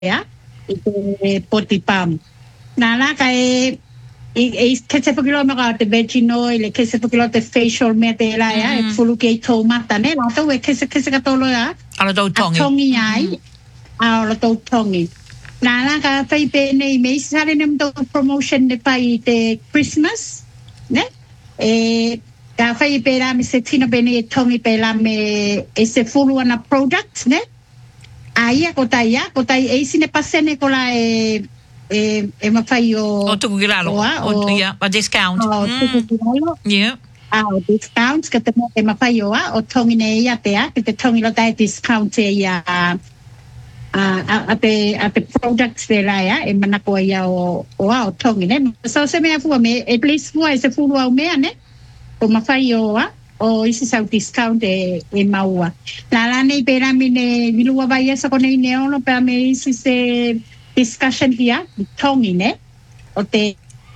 ya potipam nala kai che se pokilo ma te vegino ile che se pokilo te facial metela ya e fulu ke tomata ne la to che se ka tolo ya ala to tongi ai ala to tongi nala ka fai pe nei me sare nem to promotion de pai te Christmas ne ka fai pe la me se tina bene tongi pe la me e se fulu ana product ne aia ko tai e sine pasene ko la e mafai o tu gilalo o ya a discount yeah discounts que te mafai o tongi ne ia te te tongi lo tai discount ia a te products de la ya e mana ko ia o tongi ne so se me afu me at least foi se fu o me ne o mafai o isi sa discount e maua la nei pera mine milua vai esa con nei neono per me isi se discussion here tongi ne o te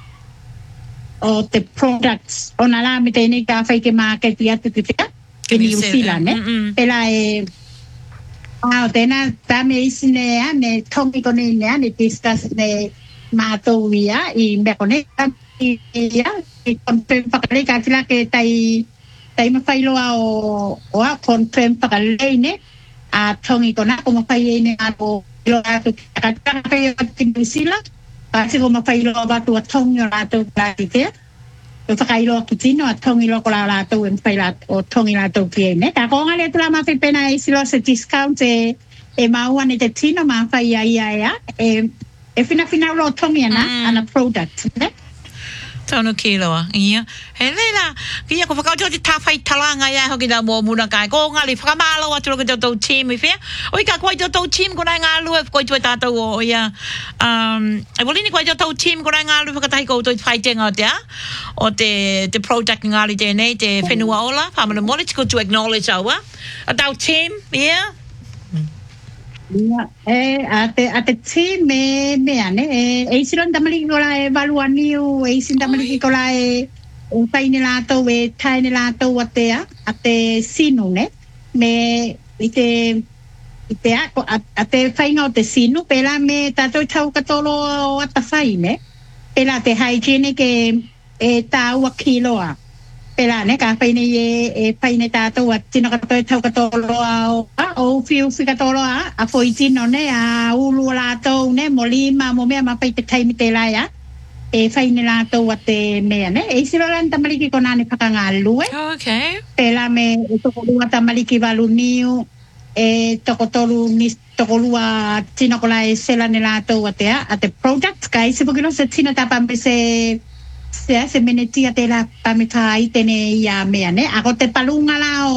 products ona la me te nei ka fai ke market ia te ke New Zealand ne pela e o tena ta me isi ne tongi con nei ne discuss ne mato ia I me con nei ia I confirm pakale ka tila ke tai mawhailo o confirm pakalei ne a tongi kona ko mawhai ne a o ilo atu kakakaya timusila kasi ko mawhailo batu a tongi o lato platikea o whakailo a kitino a tongi loko la lato e mwhaila o tongi lato kie ne ka konga le tula mawhi pena e silo se discount e maua ne te tino mawhai ia e fina lo tongi ana product ne Tano kiloa ia he leila kia ko whakautua te tawhai talanga ia hoki da mō muna kai ko ngali whakamalo atu roka tau team I whea oi ka koe tau team ko nai ngā lua koe tue tātou o ia e walini koe tau team ko nai ngā lua whakatahi ko toi whaitenga o te product ngāri tēnei te whenua ola whamana mole tiko to acknowledge aua a tau team ia a te team me ane e silon tamaliki ko la e valuani o e sin tamaliki ko la e paine lato e taine lato a te sinu ne me ite a te whainga o te sinu pela me tato tau katolo a ta whaine pela te hygienic e tau a kiloa pela ne ka paine e paine tato a tino tau katolo o fiu katolo a foi tino ne a ulu lato ne molima mo mea ma pai te taimi te laia e faine lato a te mea ne e silo lan tamaliki ko nane pakanga lue okay pela me toko lua tamaliki valuniu e toko lua tino ko la e sela ne lato a te product kai se pokilo se tino tapa me se menetia te la pamita I tene ia mea ne ako te palunga la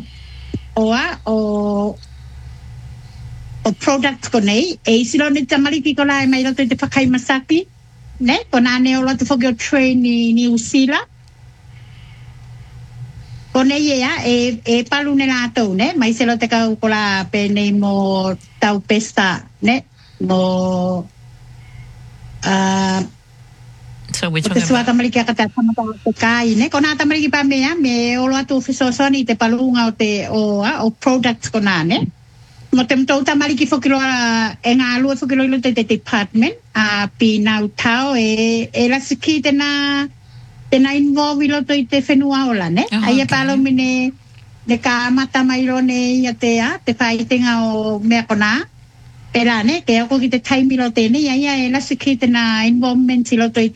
o product ko nei e silo ne tamaliki ko la e mai roto te whakai masaki ne ko nane o loto whaki o train ni New Zealand ko nei e palu ne lato ne mai silo te kau ko la pe nei mo tau pesta ne mo so which one te tamaliki ka tamata te kai ne ko na tamaliki pa mea me o loto fisosoni te palunga o products ko nane mo te mtou tamaliki whakilo e ngā alua whakilo ilo te department a pinau tau e la siki tena involve ilo to I te whenua ola ne aia palo mine ne ka amata mailo ne ia te whaitenga o mea kona pera ne ke ako ki te taimi lo tene ia e la siki tena involvement ilo to I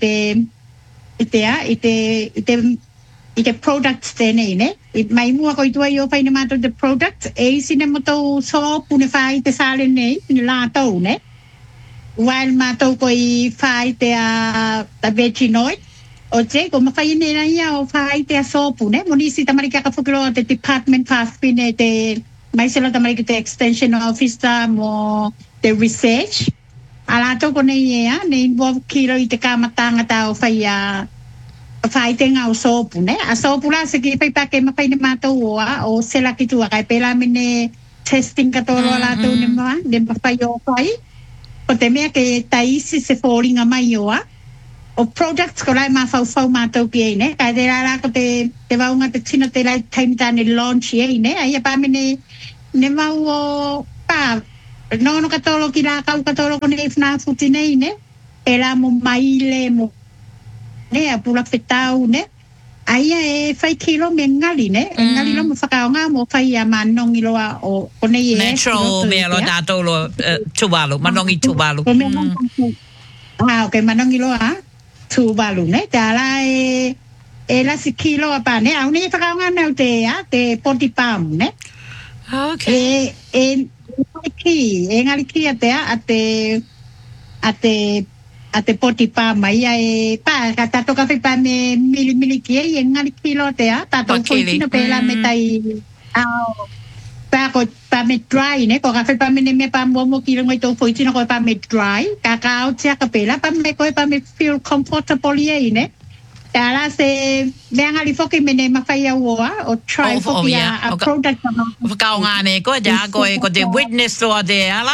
te products tēnei ne mai mua ko I tua I o whaine mātou te products e sine motou so pune whai te sāle nei ni la tau ne while mātou ko I whai te a veginoid o te ko mawhai nena ia o whai te a so pune monisi tamariki ka whukiro te department whawhine te mai selo tamariki te extension officer mo te research a la tau ko nei ea ne involve kiro I te kamatanga tau whai whaitenga o sopu ne a sopu la se ki pai pake ma pai ne mātou o sela ki tua kai pela mine testing katoro la tau ne pai o pai o te mea ke taisi se fōringa mai o products ko lai ma fau mātou ki ei ne kai te rara ko te waunga te tino te lai taimita ne launch ei ne aia pa mine ne mau o pa no katolo kila kau katolo ko nei fna futi nei ne ela mo maile mo ne apula fetau ne aia fai kilo me ngali ne ngali lo mo whakaonga mo fai a manongi loa o nei natural me lo dato lo tuvalu manongi tuvalu okay manongi loa tuvalu ne tala la si kilo apa ne au ne whakaonga nau te potipam ne okay ngali ki ate potipa mai pa tato ka pa me mili ki ngali ki lo tato fuitino pela metai pa me dry ne ko ka pa me pa mo ki ngoi to fuitino ko pa me dry ka tia ka pela pa me feel comfortable ne Tala se ngali foki mene mafaya wa o try foki a product Whakaongane ko ja ko te witness to de ala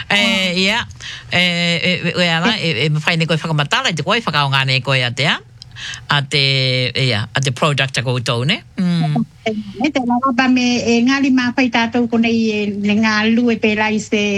ala mafai ko whakamatala te ko whakaongane ko ya te a te product ko to ne te la ba me ngali mafai tato ko nei ngalu pela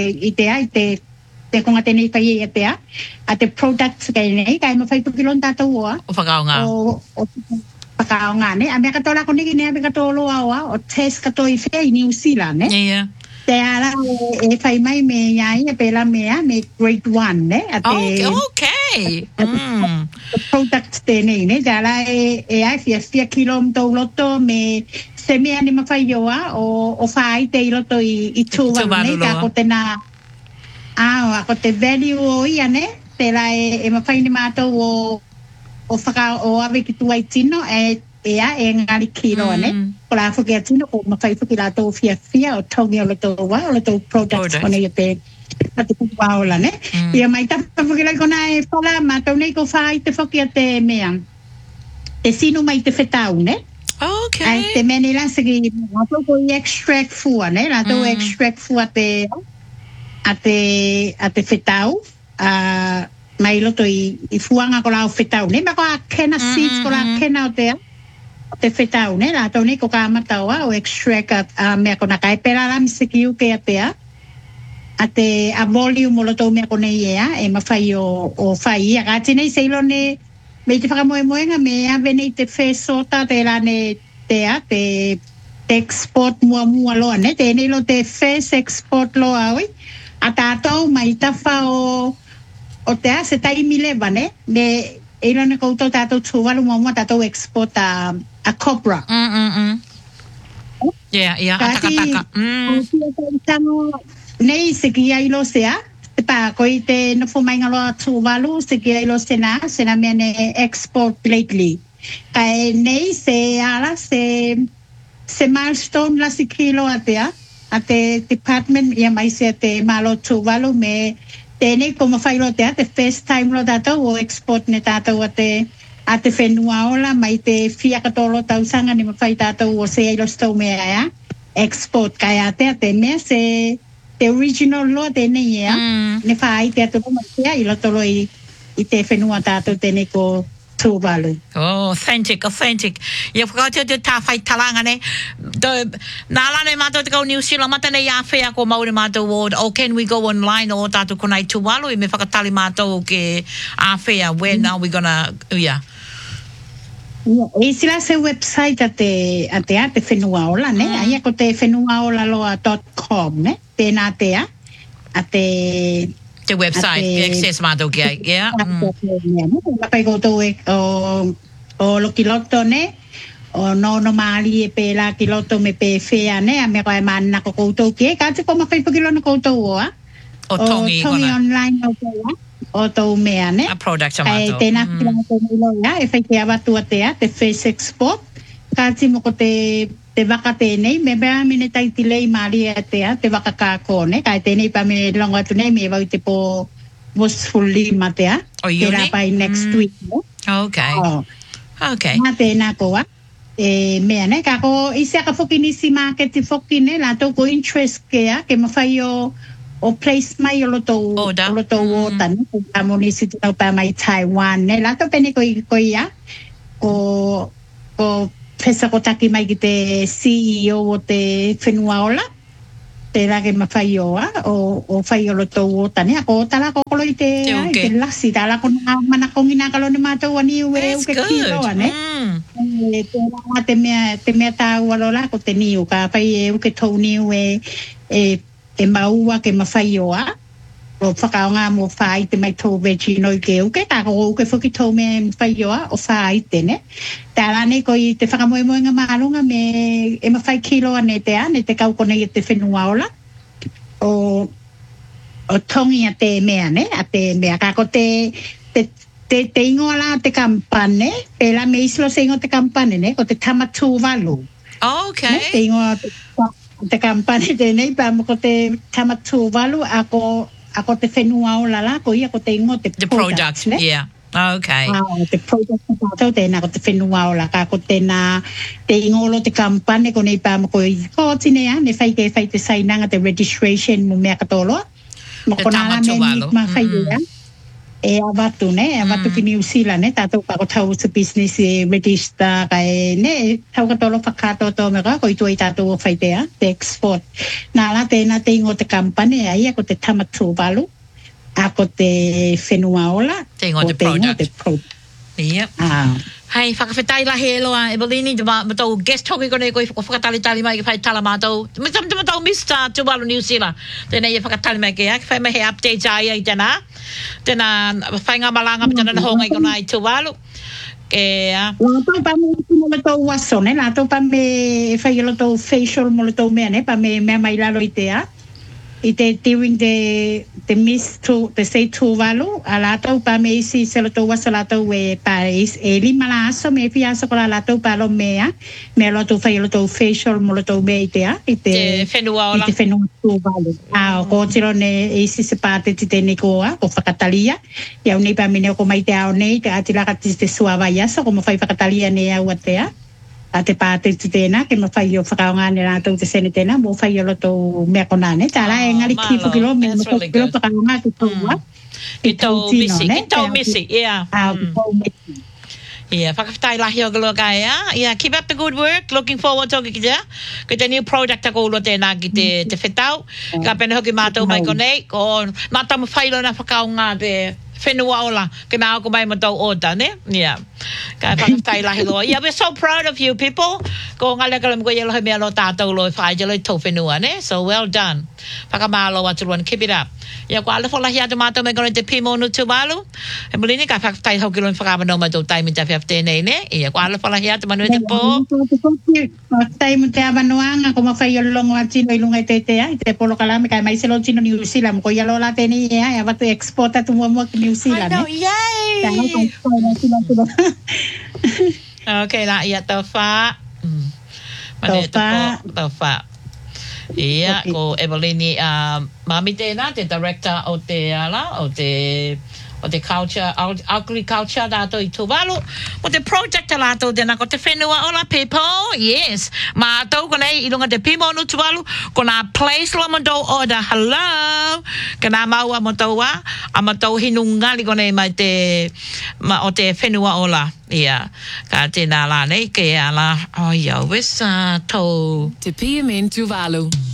te konga tenei kai a te products kai nei kai mo fai tukilon tato wa o whakaonga o whakaonga ne a mea katola ko niki ne a mea katolo awa o test kato i whea i New Zealand ne te ala fai mai me iai e pela mea me grade 1 ne a te okay products tenei ne te ala ai fia kilometro loto me se mea ni ma fai yoa o fai te iloto i tuwa ne ka ko tena ko te value o ia ne te la mawhai ni mātou o whaka o awe ki tuai tino ngali kiro ne ko la whuki a tino ko mawhai whuki la tau fia o tongi o le tau wa o le tau products o nei te ati kupaola ne ia mai tapa whuki lai kona whala mātou nei ko whai te whuki a te mea te sinu mai te whetau ne okay te mene la segi mātou ko i extract fua ne la tau extract fua a te whetau mai loto i fuanga ko lao whetau ne ma ko a kena seeds ko la kena o te whetau ne la tau ne ko ka mataua o extract mea ko na kai pera la miseki u ke a volume o loto mea ko nei e mawhai o whai a gati nei seilo ne me te whakamoemoenga me a venei te whesota te la ne te export mua loa ne te nei lo te face export loa oi a tātou mai tawha o te se taimi lewa ne me eila ne koutou tātou tūwalu mua tātou export a cobra ataka nei se ki ai lo sea te pā koi te nofo mai ngaloa tūwalu se ki ai lo sena mea ne export lately kai nei se ala se milestone la si kilo a te department ia mai se te malo tūwalu me tēnei ko mawhai lo te first time lo tātou o export ne tātou a te whenua ola mai te fia katolo tausanga ni mawhai tātou o se eilo stau mea export kai a te mea se te original lo tēnei ne whaai te atolo mai i lo tolo i te whenua tātou tēnei ko tūwalu. Authentic. Ia whakautia te tāwhai talanga ne. Nā ne mātou te kau New Zealand, mata nei āwhea ko maure mātou o can we go online o tātou konai tūwalu i me whakatali mātou ke āwhea, when are we gonna, E sila se website a te whenua ola ne, aia ko te whenua ola loa.com ne, tēnā tea, a the website, the access mātou ki ai, Pai koutou o lokiloto ne, o no maali e pēla kiloto me pē whea ne, a me koe mana ko koutou ki e, ka te koma whaipa kilo na koutou oa. O tongi online o tau mea ne. A product a mātou. Tēnā kila ko milo e whai te awatua te face export, ka te mo ko te waka tēnei, me bea mene taiti lei maari e te waka kāko ne, kai tēnei pa me longa atu nei, me wau te po wasteful lima tea, te rapai next week ne. Okay. Nā tēnā koa, mea ne, kako isi aka whoki nisi market whoki ne, la tau ko interest kea, ke mawhai o place mai o loto ota ne, ka mo nisi tau pa mai Taiwan ne, la tau pene ko ia, ko pesa ko taki mai ki te CEO o te whenua ola. te la ke mawhaioa o whaiolo tau o tane ako tala ko koloi te lasi tala ko mana kongina kalo ni mātou ani ue uke kilo ane te mea tau alola ko te niu ka pai uke tau niu e maua ke mawhaioa o whakaonga mo whai te mai tau vechi noi ke uke ka ko uke whuki tau me mawhaioa o whai tene tala ne ko i te whakamoemoenga maalunga me e mawhai kilo ane te kau kone i te whenua ola o tongi a te mea ne a te mea ka ko te ingoa la te kampane pe la me islo se ingo te kampane ne ko te tamatu walu okay te ingoa te kampane te nei pa mo ko te tamatu walu ako te whenua o lala ko ia ko te ingo te product ne? Yeah okay te product tau tēnā ko te whenua o la ka ko tēnā te ingolo te kampane ko nei pa mo ko i ko tine ya ne whai te sainanga te registration mo mea katoloa mo ko nala me ni ma whai ia e avatu ne avatu ki New Zealand ne tātou ka ko tau sa business e register ka e ne tau katolo whakato to me ko i tui tātou o whai te export nala tēnā te ingo te kampane ai ko te tamatu walu ako te whenua ola te ingo te product yep hei whakawhetai la he loa e balini te matau guest hoki kone koe whakatali mai ke whai tala mātou te matau Mr. Tuvalu New Zealand tēnei e whakatali mai ke ke whai mai he updates ai tēnā whainga malanga pa tēnā honga i kona i Tuvalu Lātou pa me mo le tau waso ne lātou pa me whai lo tau facial mo le tau mea ne pa me mea mai lalo i te during the miss to the say Tuvalu a lātou pa me isi se lo tau waso lātou e pa e lima la aso me pia aso ko la lātou pa lo mea me lo tau whai lo tau facial mo lo tau mea i te whenua ola i te whenua Tuvalu ko tiro ne isi se pāte ti te nekoa ko whakatalia iau nei pa mene ko mai te ao nei te atilaka te suawai aso ko ma whai whakatalia nei au atea a te pāte tu tēnā, ke ma whai o whakaonga ne rātou te sene tēnā, mo whai o loto mea konane. Tā rā e ngari ki whakilo, me mo whakilo whakaonga ki tōua. Ki tau misi, ki tau misi, yeah. Ki tau misi. Yeah, whakawhitai lahi o galo kai, yeah. Keep up the good work, looking forward to ki te new product ako ulo tēnā ki te whetau. Ka pene hoki mātou mai konei, ko mātou ma whailo na whakaonga te whenua ola, ke nā ako mai matau ota, ne? Yeah. Ka whakawhitai lahi loa. Yeah, we're so proud of you people. Ko ngale kalam ko yelo mea lo tātou lo whaijalo i tau whenua, ne? So well done. Whakamalo aturuan, keep it up. Yeah, ko ala whalahi atu mātou mai kono te pimonu Tuvalu. E mulini ka whakawhitai hoki lo i whakamano mātou taimi ta whiaf tēnei, ne? Yeah, ko ala whalahi atu manu e te pō. Taimi te awanoanga, ko ma whai o longo atino i lunga i te te polo kalame, kai mai se lo tino New Zealand, ko yalo la tēnei e watu export atu mua ki New Zealand, ne? I know, yay! Okay, la ia tau wha. Tau wha. Ia, ko Evelini, mami tēnā, te director o te culture, agriculture dato i Tuvalu. O te project lato tēnā ko te whenua ola people, yes. Ma tau konei i runga te pimonu Tuvalu, ko nā place lo mandou order, hello. Ka nā maua mandoua, a mandou hinungali konei mai o te whenua ola. Ia, ka tēnā la nei, ke ala, oh ia, wesa tau. Te PMN Tuvalu.